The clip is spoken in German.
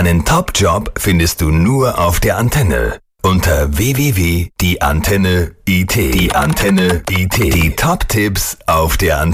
Einen Top-Job findest du nur auf der Antenne. Unter www.dieantenne.it. Die Top-Tipps auf der Antenne.